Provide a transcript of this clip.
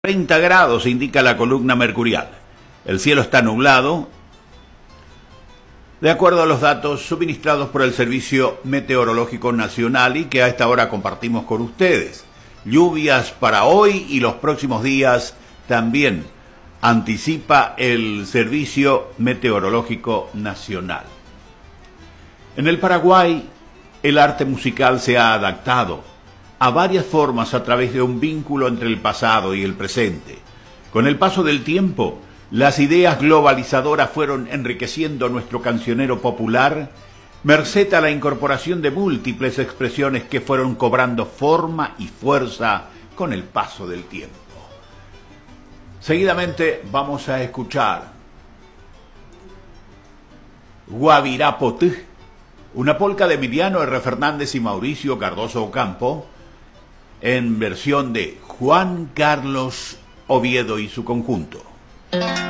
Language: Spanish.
30 grados indica la columna mercurial. El cielo está nublado, de acuerdo a los datos suministrados por el Servicio Meteorológico Nacional y que a esta hora compartimos con ustedes. Lluvias para hoy y los próximos días también anticipa el Servicio Meteorológico Nacional. En el Paraguay, el arte musical se ha adaptado a varias formas a través de un vínculo entre el pasado y el presente. Con el paso del tiempo, las ideas globalizadoras fueron enriqueciendo nuestro cancionero popular, merced a la incorporación de múltiples expresiones que fueron cobrando forma y fuerza con el paso del tiempo. Seguidamente vamos a escuchar Guavirapotí, una polca de Emiliano R. Fernández y Mauricio Cardoso Ocampo, en versión de Juan Carlos Oviedo y su conjunto.